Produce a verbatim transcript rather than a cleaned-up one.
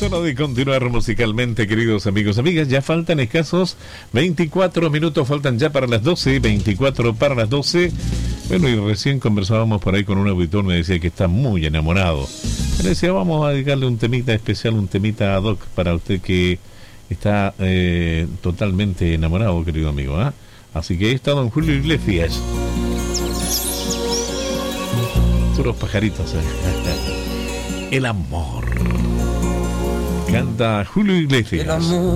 Es hora de continuar musicalmente, queridos amigos, amigas. Ya faltan escasos veinticuatro minutos, faltan ya para las doce, veinticuatro para las doce. Bueno, y recién conversábamos por ahí con un auditor, me decía que está muy enamorado. Me decía, vamos a dedicarle un temita especial, un temita ad hoc para usted que está eh, totalmente enamorado, querido amigo, ¿eh? Así que ahí está don Julio Iglesias. Puros pajaritos, ¿eh? El amor. Canta Julio Iglesias.